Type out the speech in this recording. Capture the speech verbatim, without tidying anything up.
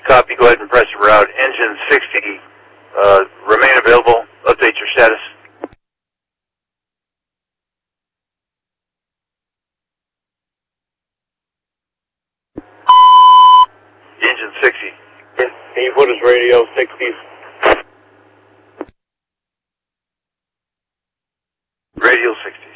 Copy. Go ahead and press route. Engine sixty, uh, remain available. Update your status. Engine sixty. Can you put his radio sixty? Radio sixty.